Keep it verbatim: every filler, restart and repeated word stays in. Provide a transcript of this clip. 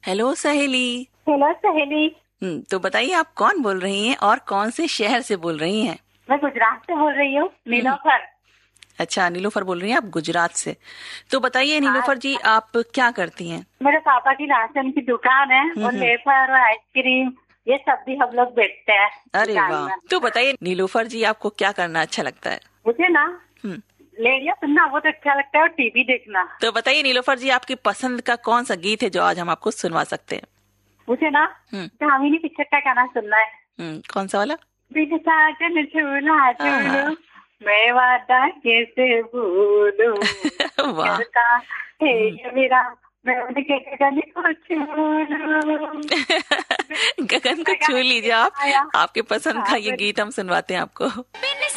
Hello सहेली। Hello सहेली। हम्म, तो बताइए आप कौन बोल रही हैं और कौन से शहर से बोल रही हैं? मैं गुजरात से बोल रही हूँ, नीलोफर। अच्छा, नीलोफर बोल रही हैं आप गुजरात से। तो बताइए हाँ, नीलोफर जी, आप क्या करती हैं? मेरे पापा की राशन की दुकान है हम्म, और हम्म। वेफर और आइसक्रीम ये सब भी हम लोग बेचते हैं अरे दुकान वाह। में। तो बताइए नीलोफर जी, आपको क्या करना अच्छा लगता है? मुझे ना हम्म। रेडियो सुनना बहुत अच्छा लगता है और टीवी देखना। तो बताइए नीलोफर जी, आपकी पसंद का कौन सा गीत है जो आज हम आपको सुनवा सकते हैं? मुझे ना हम्म। कामिनी पिक्चर का गाना सुनना है। हम्म, कौन सा वाला? बिन साजन झूला हाँ। झूलो, मैं वादा कैसे भूलूं, वाह। करता है हम्म। ये मेरा, मैं उनके गगन को छू लूं। गगन को छू लीजिए आप। आपके पसंद का ये गीत हम सुनवाते हैं आपको।